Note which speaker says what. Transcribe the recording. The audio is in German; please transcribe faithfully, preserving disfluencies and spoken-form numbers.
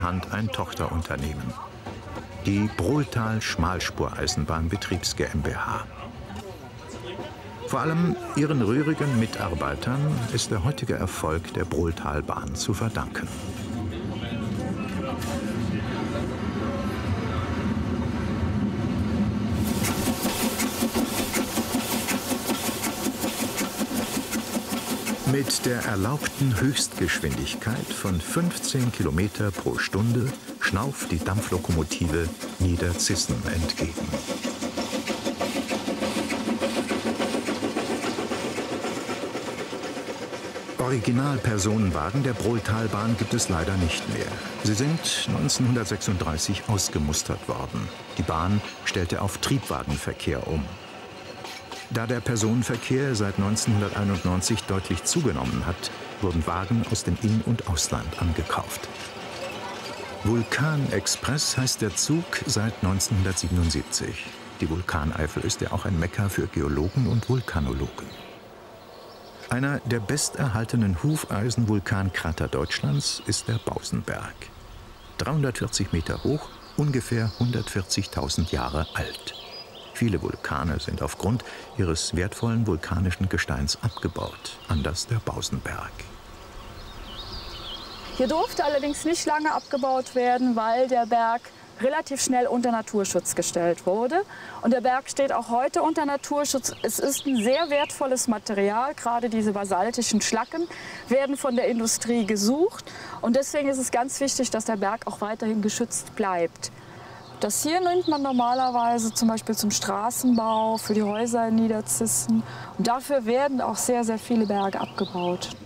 Speaker 1: Hand ein Tochterunternehmen, die Brohltal Schmalspureisenbahn Betriebs GmbH. Vor allem ihren rührigen Mitarbeitern ist der heutige Erfolg der Brohltalbahn zu verdanken. Mit der erlaubten Höchstgeschwindigkeit von fünfzehn Kilometer pro Stunde schnauft die Dampflokomotive Niederzissen entgegen. Originalpersonenwagen der Brohltalbahn gibt es leider nicht mehr. Sie sind neunzehnhundertsechsunddreißig ausgemustert worden. Die Bahn stellte auf Triebwagenverkehr um. Da der Personenverkehr seit neunzehnhunderteinundneunzig deutlich zugenommen hat, wurden Wagen aus dem In- und Ausland angekauft. Vulkan Express heißt der Zug seit neunzehnhundertsiebenundsiebzig. Die Vulkaneifel ist ja auch ein Mekka für Geologen und Vulkanologen. Einer der besterhaltenen Hufeisenvulkankrater Deutschlands ist der Bausenberg. dreihundertvierzig Meter hoch, ungefähr hundertvierzigtausend Jahre alt. Viele Vulkane sind aufgrund ihres wertvollen vulkanischen Gesteins abgebaut, anders der Bausenberg.
Speaker 2: Hier durfte allerdings nicht lange abgebaut werden, weil der Berg relativ schnell unter Naturschutz gestellt wurde. Und der Berg steht auch heute unter Naturschutz. Es ist ein sehr wertvolles Material, gerade diese basaltischen Schlacken werden von der Industrie gesucht. Und deswegen ist es ganz wichtig, dass der Berg auch weiterhin geschützt bleibt. Das hier nimmt man normalerweise zum Beispiel zum Straßenbau, für die Häuser in Niederzissen. Und dafür werden auch sehr, sehr viele Berge abgebaut.